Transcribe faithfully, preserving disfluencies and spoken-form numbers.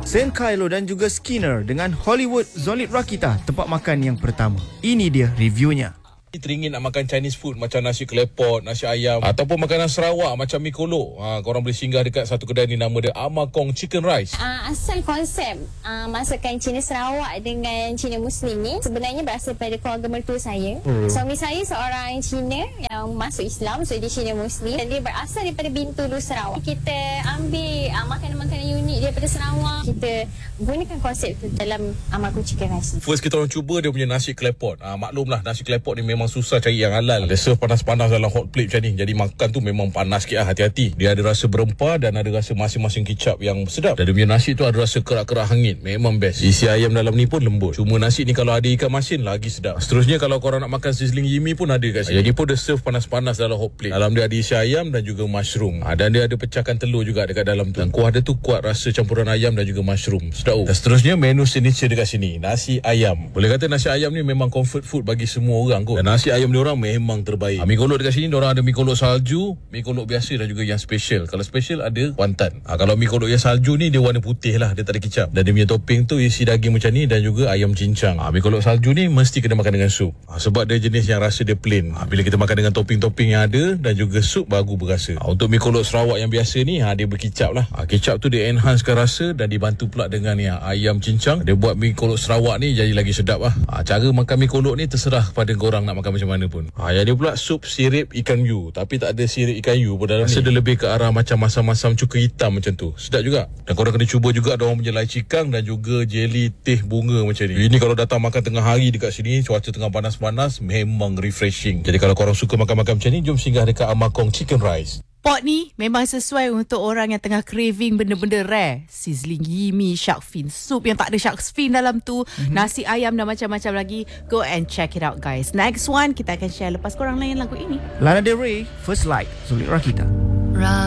Saint Kylo dan juga Skinner dengan Hollywood Zolid Rakita, tempat makan yang pertama. Ini dia reviewnya. Teringin nak makan Chinese food macam nasi kelepot, nasi ayam ataupun makanan Sarawak macam mi kolok, ha, korang boleh singgah dekat satu kedai ni, nama dia Amakong Chicken Rice. Uh, asal konsep uh, masakan Cina Sarawak dengan Cina Muslim ni sebenarnya berasal daripada keluarga mertua saya. Hmm. Suami saya seorang Cina yang masuk Islam, so dia Cina Muslim, dan dia berasal daripada Bintulu, Sarawak. Kita ambil uh, makanan-makanan unik daripada Sarawak, kita gunakan konsep tu dalam Amakong Chicken Rice. First kita orang cuba dia punya nasi kelepot. Ha, maklumlah nasi kelepot ni memang memang susah cari yang halal. Dia serve panas-panas dalam hot plate macam ni. Jadi makan tu memang panas sikit lah, hati-hati. Dia ada rasa berempah dan ada rasa masing-masing kicap yang sedap. Dan dia punya nasi tu ada rasa kerak-kerak hangit. Memang best. Isi ayam dalam ni pun lembut. Cuma nasi ni kalau ada ikan masin lagi sedap. Seterusnya kalau korang nak makan sizzling yimi pun ada kat sini. Jadi pun dia serve panas-panas dalam hot plate. Dalam dia ada isi ayam dan juga mushroom. Ha, dan dia ada pecahkan telur juga dekat dalam tu. Dan kuah dia tu kuat rasa campuran ayam dan juga mushroom. Sedap. Dan seterusnya menu signature dekat sini, nasi ayam. Boleh kata nasi ayam ni memang comfort food bagi semua orang kot. Dan nasi ayam dia orang memang terbaik. Ha, mi kolok dekat sini diorang ada mi kolok salju, mi kolok biasa dan juga yang special. Kalau special ada wantan. Ha, kalau mi kolok yang salju ni dia warna putih lah, dia tak ada kicap. Dan dia punya topping tu isi daging macam ni dan juga ayam cincang. Ha, mi kolok salju ni mesti kena makan dengan sup. Ha, sebab dia jenis yang rasa dia plain. Ha, bila kita makan dengan topping-topping yang ada dan juga sup baru berasa. Ha, untuk mi kolok Sarawak yang biasa ni ha, dia berkicap lah. Ha, kicap tu dia enhancekan rasa dan dibantu pula dengan yang ayam cincang. Dia buat mi kolok Sarawak ni jadi lagi sedap lah. Ha, cara makan mi kolok ni terserah pada korang nak makan macam mana pun. Ha, yang dia pula sup sirip ikan yu, tapi tak ada sirip ikan yu pun dalam ni. Dia lebih ke arah macam masam-masam cuka hitam macam tu. Sedap juga. Dan korang kena cuba juga ada orang punya lychee kang dan juga jelly teh bunga macam ni. Ini kalau datang makan tengah hari dekat sini, cuaca tengah panas-panas, memang refreshing. Jadi kalau korang suka makan-makan macam ni, jom singgah dekat Amakong Chicken Rice. Pot ni memang sesuai untuk orang yang tengah craving benda-benda rare. Sizzling yimi, shark fin soup yang tak ada shark fin dalam tu, mm-hmm. nasi ayam dan macam-macam lagi. Go and check it out guys. Next one kita akan share lepas korang layan lagu ini. Lana Del Rey, First Light, Zolid Rakita.